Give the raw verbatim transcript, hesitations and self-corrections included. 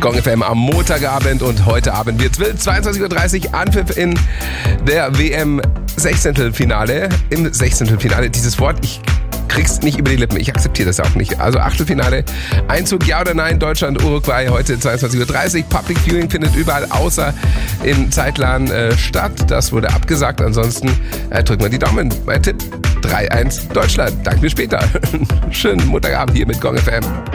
Gong F M am Montagabend und heute Abend wird's wild. zweiundzwanzig Uhr dreißig Anpfiff in der W M Sechzehntelfinale. Im Sechzehntelfinale, dieses Wort, ich krieg's nicht über die Lippen. Ich akzeptiere das auch nicht. Also Achtelfinale, Einzug ja oder nein, Deutschland, Uruguay, heute zweiundzwanzig Uhr dreißig. Public Viewing findet überall außer in Zeitlan äh, statt. Das wurde abgesagt. Ansonsten äh, drücken wir die Daumen. Mein Tipp, drei eins Deutschland. Danke, bis später. Schönen Montagabend hier mit Gong F M.